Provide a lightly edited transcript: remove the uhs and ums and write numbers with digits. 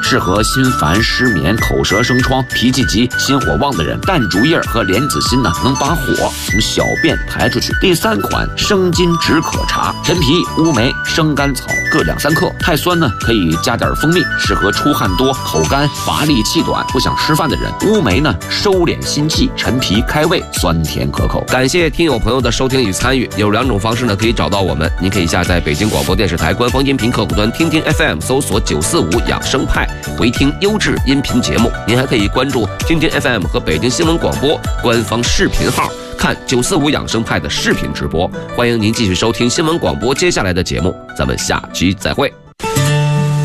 适合心烦、失眠、口舌生疮、脾气急、心火旺的人。淡竹叶和莲子心呢，能把火从小便排出去。第3款生津止渴茶，陈皮、乌梅、生甘草各2、3克，太酸呢可以加点蜂蜜，适合出汗多、口干、乏力、气短、不想吃饭的人。乌梅呢收敛心气，陈皮开胃，酸甜可口。 感谢听友朋友的收听与参与，有2种方式呢可以找到我们，您可以下载北京广播电视台官方音频客户端听听 FM， 搜索945养生派，回听优质音频节目。您还可以关注听听 FM 和北京新闻广播官方视频号，看945养生派的视频直播。欢迎您继续收听新闻广播接下来的节目，咱们下期再会。